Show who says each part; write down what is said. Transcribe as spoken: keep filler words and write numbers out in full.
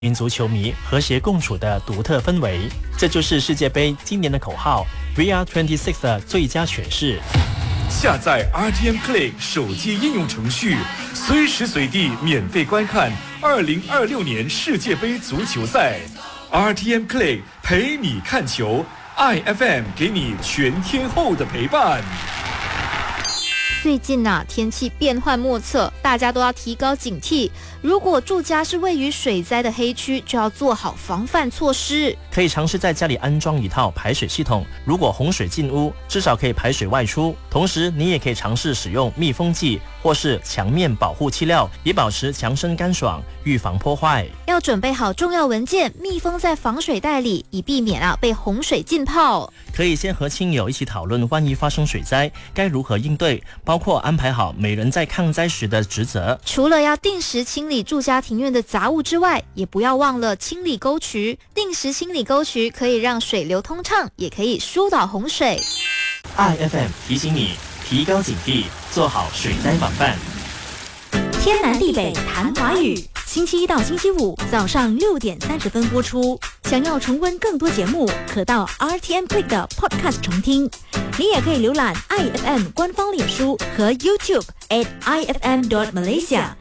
Speaker 1: 民族球迷和谐共处的独特氛围。这就是世界杯今年的口号 V R 二十六 的最佳诠释。
Speaker 2: 下载 R T M Play 手机应用程序，随时随地免费观看二零二六年世界杯足球赛。R T M Play 陪你看球，I F M 给你全天候的陪伴。
Speaker 3: 最近啊，天气变幻莫测，大家都要提高警惕。如果住家是位于水灾的黑区，就要做好防范措施。
Speaker 1: 可以尝试在家里安装一套排水系统，如果洪水进屋，至少可以排水外出。同时，你也可以尝试使用密封剂或是墙面保护漆料，以保持墙身干爽，预防破坏。
Speaker 3: 要准备好重要文件，密封在防水袋里，以避免啊被洪水浸泡。
Speaker 1: 可以先和亲友一起讨论，万一发生水灾该如何应对，包括安排好每人在抗灾时的职责。
Speaker 3: 除了要定时清理住家庭院的杂物之外，也不要忘了清理沟渠。定时清理沟渠可以让水流通畅，也可以疏导洪水。
Speaker 1: I F M 提醒你提高警惕，做好水灾防范。
Speaker 4: 天南地北谈华语，星期一到星期五早上六点三十分播出。想要重温更多节目，可到 R T M Play 的 Podcast 重听。你也可以浏览 I F M 官方脸书和 YouTube at I F M dot Malaysia。